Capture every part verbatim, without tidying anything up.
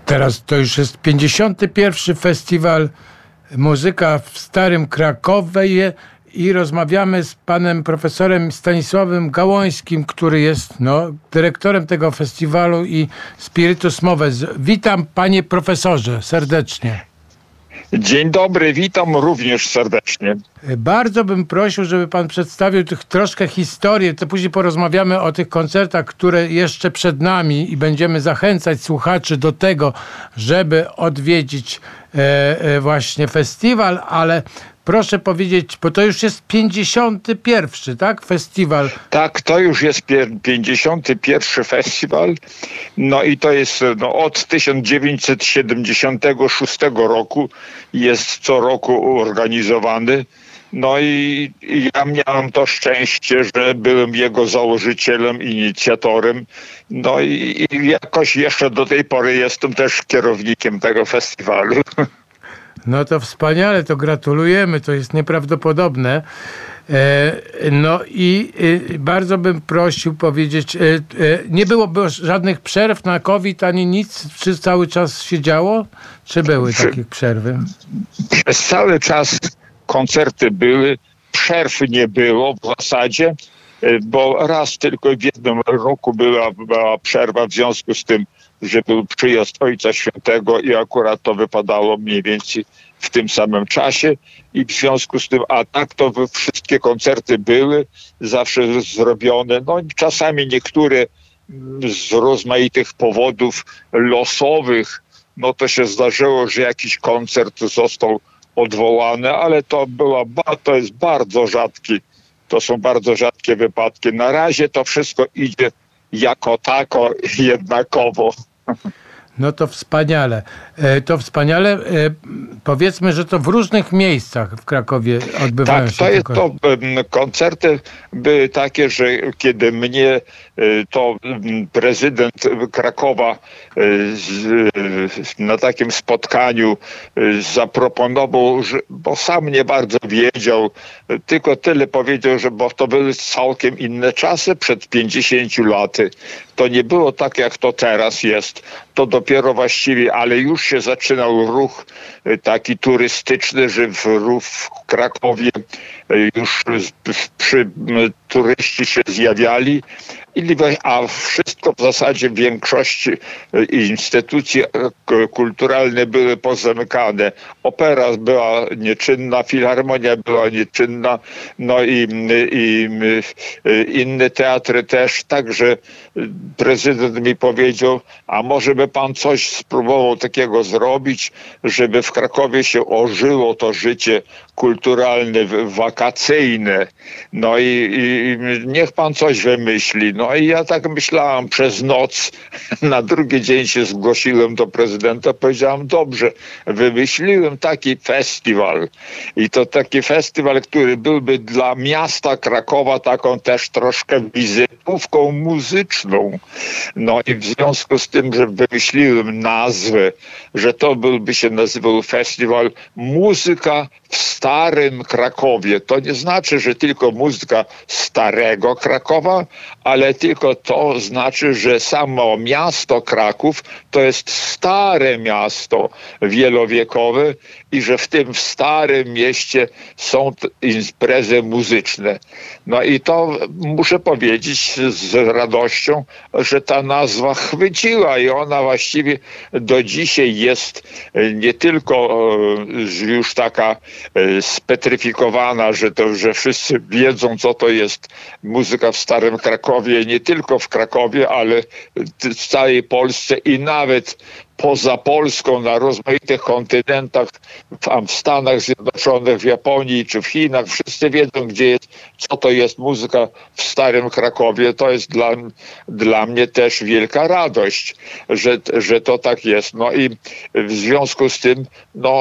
Teraz to już jest pięćdziesiąty pierwszy Festiwal Muzyka w Starym Krakowie i rozmawiamy z panem profesorem Stanisławem Gałązkim, który jest no, dyrektorem tego festiwalu i Spiritus Moves. Witam, panie profesorze, serdecznie. Dzień dobry, witam również serdecznie. Bardzo bym prosił, żeby pan przedstawił tych troszkę historię, to później porozmawiamy o tych koncertach, które jeszcze przed nami i będziemy zachęcać słuchaczy do tego, żeby odwiedzić e, e, właśnie festiwal, ale proszę powiedzieć, bo to już jest pięćdziesiąty pierwszy, tak? Festiwal. Tak, to już jest pięćdziesiąty pierwszy festiwal. No i to jest no, od tysiąc dziewięćset siedemdziesiątego szóstego roku jest co roku organizowany. No i, i ja miałem to szczęście, że byłem jego założycielem, inicjatorem. No i, i jakoś jeszcze do tej pory jestem też kierownikiem tego festiwalu. No to wspaniale, to gratulujemy, to jest nieprawdopodobne. E, no i e, bardzo bym prosił powiedzieć, e, e, nie było żadnych przerw na COVID ani nic, czy cały czas się działo? Czy były takie przerwy? Przez cały czas koncerty były, przerw nie było w zasadzie, bo raz tylko w jednym roku była, była przerwa w związku z tym, że był przyjazd Ojca Świętego i akurat to wypadało mniej więcej w tym samym czasie i w związku z tym, a tak to wszystkie koncerty były zawsze zrobione, no czasami niektóre z rozmaitych powodów losowych, no to się zdarzyło, że jakiś koncert został odwołany, ale to była, to jest bardzo rzadki, to są bardzo rzadkie wypadki. Na razie to wszystko idzie jako tako, jednakowo. No to wspaniale. To wspaniale. Powiedzmy, że to w różnych miejscach w Krakowie odbywają tak, się. To jest to, koncerty były takie, że kiedy mnie to prezydent Krakowa na takim spotkaniu zaproponował, że, bo sam nie bardzo wiedział, tylko tyle powiedział, że bo to były całkiem inne czasy przed pięćdziesięciu laty. To nie było tak, jak to teraz jest. To dopiero właściwie, ale już się zaczynał ruch taki turystyczny, że w, w Krakowie już przy, turyści się zjawiali, a wszystko w zasadzie w większości instytucji kulturalne były pozamykane. Opera była nieczynna, filharmonia była nieczynna, no i, i inne teatry też. Także prezydent mi powiedział, a może by pan coś spróbował takiego zrobić, żeby w Krakowie się ożyło to życie kulturalne, wakacyjne. No i, i niech pan coś wymyśli. No i ja tak myślałam przez noc. Na drugi dzień się zgłosiłem do prezydenta. Powiedziałam, dobrze, wymyśliłem taki festiwal. I to taki festiwal, który byłby dla miasta Krakowa taką też troszkę wizytówką muzyczną. No i w związku z tym, że wymyśliłem nazwę, że to byłby się nazywał festiwal Muzyka w Starym Krakowie. To nie znaczy, że tylko muzyka Starego Krakowa, ale tylko to znaczy, że samo miasto Kraków to jest stare miasto wielowiekowe i że w tym starym mieście są imprezy muzyczne. No i to muszę powiedzieć z radością, że ta nazwa chwyciła i ona właściwie do dzisiaj jest nie tylko już taka spetryfikowana, że to, że wszyscy wiedzą, co to jest muzyka w Starym Krakowie, nie tylko w Krakowie, ale w całej Polsce i nawet poza Polską, na rozmaitych kontynentach, w Stanach Zjednoczonych, w Japonii czy w Chinach. Wszyscy wiedzą, gdzie jest, co to jest muzyka w Starym Krakowie. To jest dla, dla mnie też wielka radość, że, że to tak jest. No i w związku z tym no,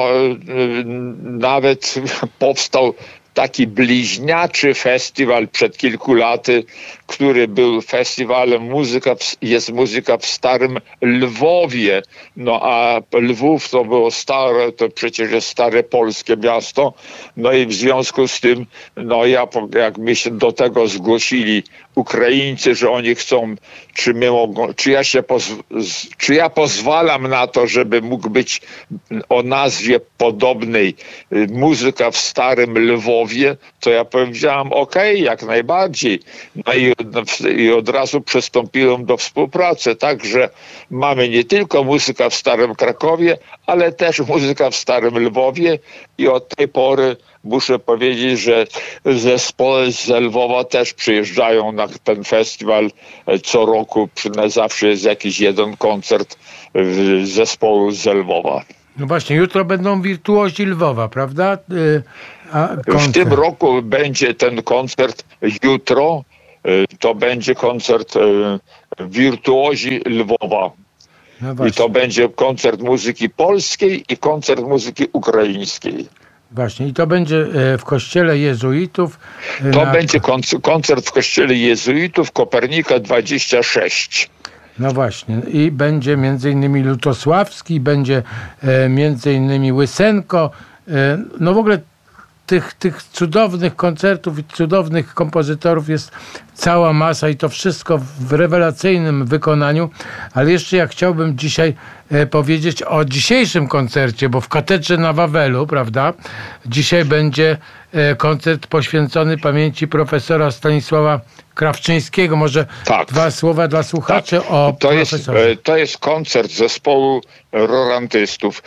nawet powstał taki bliźniaczy festiwal przed kilku laty, który był festiwalem muzyka, jest muzyka w Starym Lwowie. No a Lwów to było stare, to przecież jest stare polskie miasto. No i w związku z tym, no ja, jak mi się do tego zgłosili Ukraińcy, że oni chcą, czy my mogą, czy ja się poz, czy ja pozwalam na to, żeby mógł być o nazwie podobnej muzyka w Starym Lwowie, to ja powiedziałam okej, okay, jak najbardziej. No i, i od razu przystąpiłem do współpracy, także mamy nie tylko muzyka w Starym Krakowie, ale też muzyka w Starym Lwowie i od tej pory muszę powiedzieć, że zespoły z Lwowa też przyjeżdżają na ten festiwal co roku. Zawsze jest jakiś jeden koncert zespołu z Lwowa. No właśnie, jutro będą wirtuozi Lwowa, prawda? A w tym roku będzie ten koncert jutro. To będzie koncert wirtuozi Lwowa. No i to będzie koncert muzyki polskiej i koncert muzyki ukraińskiej. Właśnie, i to będzie w kościele jezuitów. To na... będzie koncert w kościele jezuitów Kopernika dwadzieścia sześć. No właśnie, i będzie między innymi Lutosławski, będzie e, między innymi Łysenko. E, no w ogóle tych, tych cudownych koncertów i cudownych kompozytorów jest cała masa i to wszystko w rewelacyjnym wykonaniu. Ale jeszcze ja chciałbym dzisiaj e, powiedzieć o dzisiejszym koncercie, bo w katedrze na Wawelu, prawda, dzisiaj będzie e, koncert poświęcony pamięci profesora Stanisława Krawczyńskiego. Może tak. Dwa słowa dla słuchaczy tak. o to profesorze. Jest, to jest koncert zespołu rorantystów.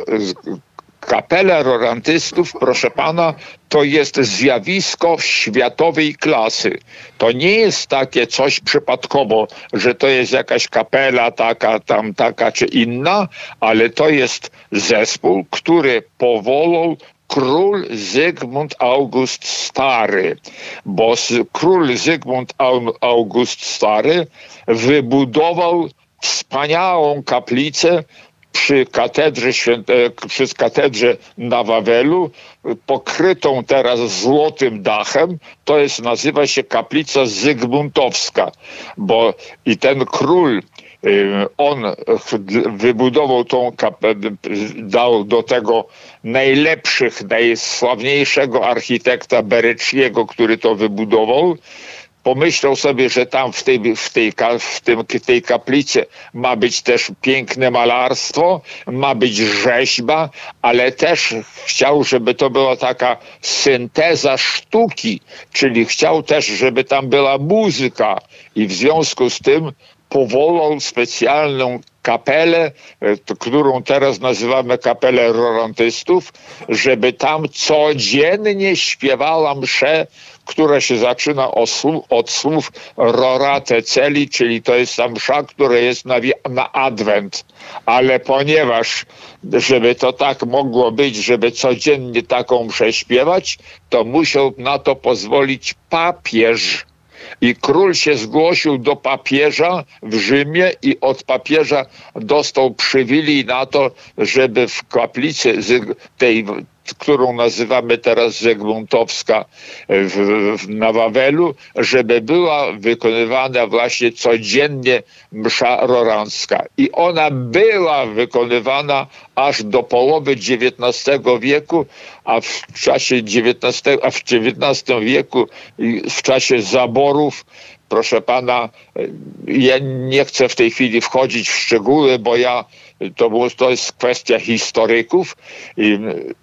Kapela rorantystów, proszę pana, to jest zjawisko światowej klasy. To nie jest takie coś przypadkowo, że to jest jakaś kapela taka, tam taka czy inna, ale to jest zespół, który powołał król Zygmunt August Stary, bo król Zygmunt August Stary wybudował wspaniałą kaplicę przy katedrze, przy katedrze na Wawelu, pokrytą teraz złotym dachem. To jest, nazywa się kaplica Zygmuntowska, bo i ten król, on wybudował tą kapelę, dał do tego najlepszych, najsławniejszego architekta Bereczkiego, który to wybudował. Pomyślał sobie, że tam w tej, w, tej, w, tym, w tej kaplicy ma być też piękne malarstwo, ma być rzeźba, ale też chciał, żeby to była taka synteza sztuki, czyli chciał też, żeby tam była muzyka i w związku z tym powołał specjalną kapelę, którą teraz nazywamy kapelę rorantystów, żeby tam codziennie śpiewała mszę, która się zaczyna od słów, od słów Rorate Celi, czyli to jest ta msza, która jest na, na Adwent. Ale ponieważ, żeby to tak mogło być, żeby codziennie taką mszę śpiewać, to musiał na to pozwolić papież. I król się zgłosił do papieża w Rzymie i od papieża dostał przywilej na to, żeby w kaplicy tej, którą nazywamy teraz Zygmuntowska w, w, na Wawelu, żeby była wykonywana właśnie codziennie msza rorancka. I ona była wykonywana aż do połowy dziewiętnastego wieku, a w czasie dziewiętnastego, a w dziewiętnastym wieku, w czasie zaborów, proszę pana, ja nie chcę w tej chwili wchodzić w szczegóły, bo ja, to, było, to jest kwestia historyków. I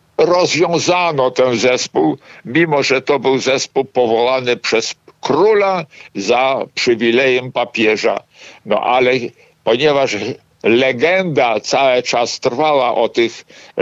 rozwiązano ten zespół, mimo że to był zespół powołany przez króla za przywilejem papieża. No ale ponieważ legenda cały czas trwała o tych,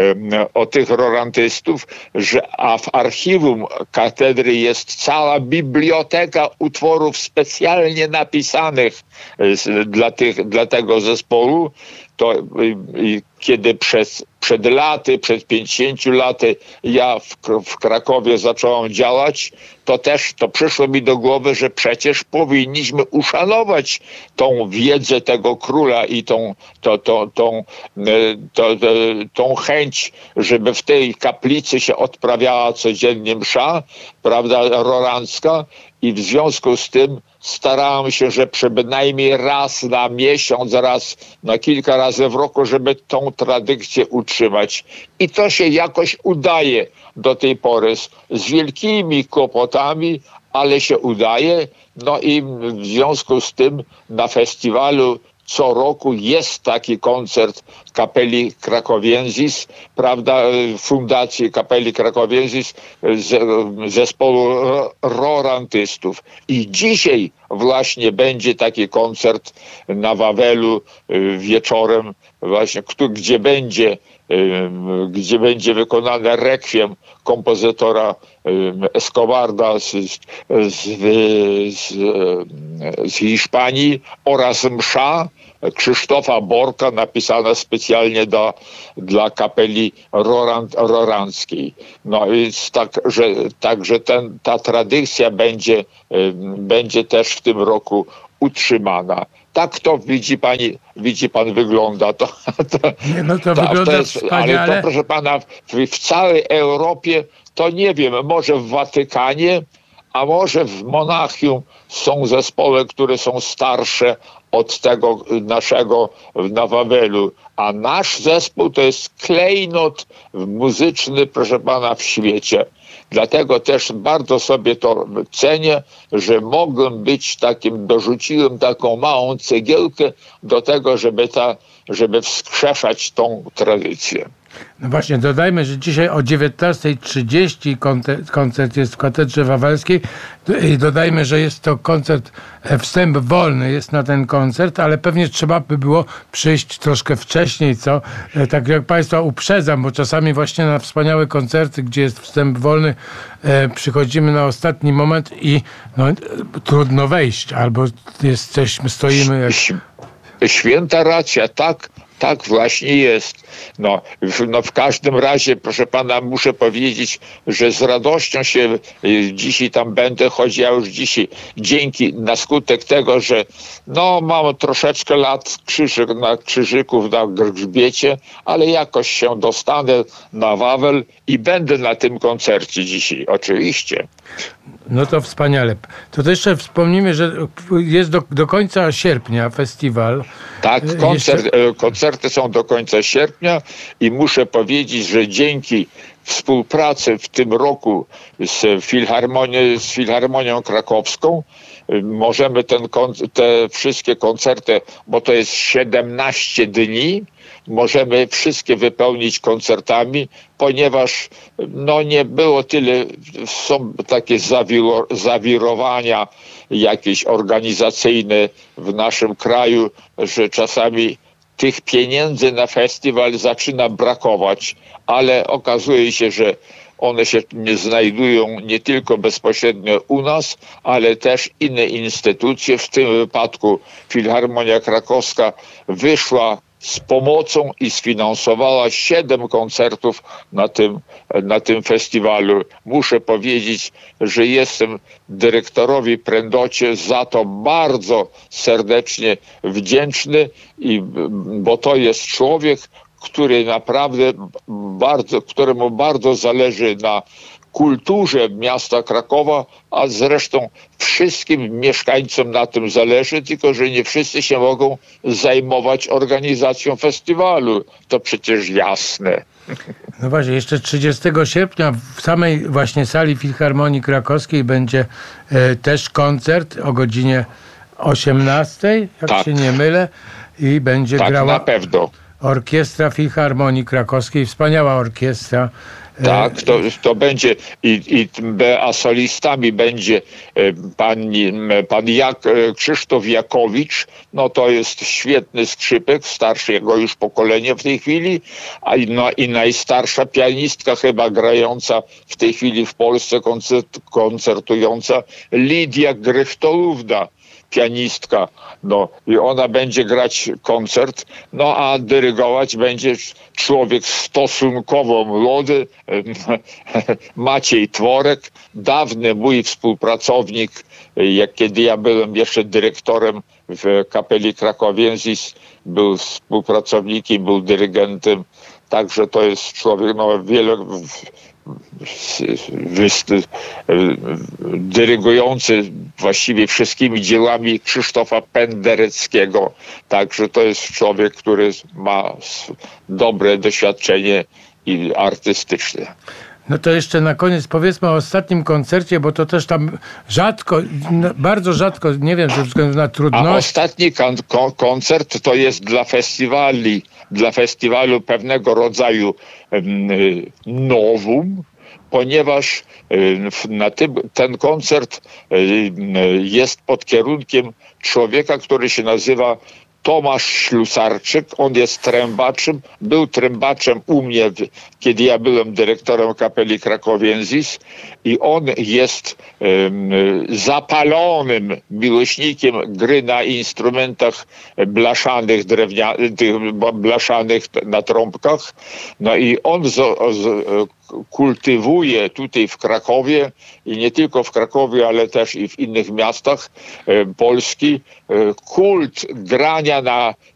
o tych rorantystów, że, a w archiwum katedry jest cała biblioteka utworów specjalnie napisanych dla, tych, dla tego zespołu, to i, kiedy przez, przed laty, przed pięćdziesięciu laty ja w, w Krakowie zacząłem działać, to też to przyszło mi do głowy, że przecież powinniśmy uszanować tą wiedzę tego króla i tą, to, to, tą, to, to, tą chęć, żeby w tej kaplicy się odprawiała codziennie msza, prawda, rorancka. i w związku z tym starałem się, że przynajmniej raz na miesiąc, raz na kilka razy w roku, żeby tą tradycję utrzymać. I to się jakoś udaje do tej pory z, z wielkimi kłopotami, ale się udaje. No i w związku z tym na festiwalu co roku jest taki koncert Kapeli Krakowiensis, prawda, Fundacji Kapeli Krakowiensis, zespołu rorantystów. I dzisiaj właśnie będzie taki koncert na Wawelu wieczorem, właśnie, gdzie będzie gdzie będzie wykonane rekwiem kompozytora Escobarda z, z, z, z Hiszpanii oraz msza Krzysztofa Borka napisana specjalnie do, dla kapeli Rorant, Roranckiej. No więc tak, że, także ten, ta tradycja będzie, będzie też w tym roku utrzymana. Tak to widzi pani, widzi pan, wygląda. To, to, nie, no to, to wygląda to jest, wspaniale. ale to, proszę pana, w, w całej Europie, to nie wiem, może w Watykanie, a może w Monachium są zespoły, które są starsze od tego naszego na Wawelu. A nasz zespół to jest klejnot muzyczny, proszę pana, w świecie. Dlatego też bardzo sobie to cenię, że mogłem być takim, dorzuciłem taką małą cegiełkę do tego, żeby, ta, żeby wskrzeszać tą tradycję. No właśnie, dodajmy, że dzisiaj o dziewiętnasta trzydzieści koncert jest w Katedrze Wawelskiej i dodajmy, że jest to koncert, wstęp wolny jest na ten koncert, ale pewnie trzeba by było przyjść troszkę wcześniej, co? Tak jak państwa uprzedzam, bo czasami właśnie na wspaniałe koncerty, gdzie jest wstęp wolny, przychodzimy na ostatni moment i no, trudno wejść, albo jesteśmy, stoimy jak... Święta racja, tak. Tak właśnie jest. No w, no w każdym razie, proszę pana, muszę powiedzieć, że z radością się dzisiaj tam będę chodził, ja już dzisiaj dzięki, na skutek tego, że no mam troszeczkę lat krzyżyk, na krzyżyków na grzbiecie, ale jakoś się dostanę na Wawel i będę na tym koncercie dzisiaj, oczywiście. No to wspaniale. To też jeszcze wspomnimy, że jest do, do końca sierpnia festiwal. Tak, koncert, jeszcze... koncerty są do końca sierpnia i muszę powiedzieć, że dzięki współpracy w tym roku z Filharmonią, z Filharmonią Krakowską możemy ten, te wszystkie koncerty, bo to jest siedemnaście dni, możemy wszystkie wypełnić koncertami, ponieważ no nie było tyle, są takie zawiro, zawirowania jakieś organizacyjne w naszym kraju, że czasami tych pieniędzy na festiwal zaczyna brakować, ale okazuje się, że one się nie znajdują nie tylko bezpośrednio u nas, ale też inne instytucje. W tym wypadku Filharmonia Krakowska wyszła z pomocą i sfinansowała siedem koncertów na tym, na tym festiwalu. Muszę powiedzieć, że jestem dyrektorowi Prędocie za to bardzo serdecznie wdzięczny, i, bo to jest człowiek, który naprawdę bardzo, któremu bardzo zależy na kulturze miasta Krakowa, a zresztą wszystkim mieszkańcom na tym zależy, tylko że nie wszyscy się mogą zajmować organizacją festiwalu. To przecież jasne. No właśnie, jeszcze trzydziestego sierpnia w samej właśnie sali Filharmonii Krakowskiej będzie e, też koncert o godzinie osiemnastej, jak tak. się nie mylę, i będzie tak, grała na pewno. Orkiestra Filharmonii Krakowskiej, wspaniała orkiestra. Tak, to, to będzie i, i a solistami będzie pan, pan Jak, Krzysztof Jakowicz, no to jest świetny skrzypek, starszego już pokolenia w tej chwili, a no, i najstarsza pianistka chyba grająca w tej chwili w Polsce, koncert, koncertująca, Lidia Grychtolówna, pianistka, no i ona będzie grać koncert, no a dyrygować będzie człowiek stosunkowo młody, Maciej Tworek, dawny mój współpracownik, jak kiedy ja byłem jeszcze dyrektorem w Kapeli Krakowiensis, był współpracownikiem, był dyrygentem, także to jest człowiek, no wiele, dyrygujący właściwie wszystkimi dziełami Krzysztofa Pendereckiego. Także to jest człowiek, który ma dobre doświadczenie i artystyczne. No to jeszcze na koniec powiedzmy o ostatnim koncercie, bo to też tam rzadko, bardzo rzadko, nie wiem, ze względu na trudności. A ostatni kon- kon- koncert to jest dla festiwali, dla festiwalu pewnego rodzaju um, nowum, ponieważ um, na tym, ten koncert um, jest pod kierunkiem człowieka, który się nazywa Tomasz Ślusarczyk. On jest trębaczem, był trębaczem u mnie, kiedy ja byłem dyrektorem kapeli Krakowiensis, i on jest um, zapalonym miłośnikiem gry na instrumentach blaszanych, drewnianych, blaszanych na trąbkach. No i on z, z, kultywuje tutaj w Krakowie i nie tylko w Krakowie, ale też i w innych miastach e, Polski e, kult grania na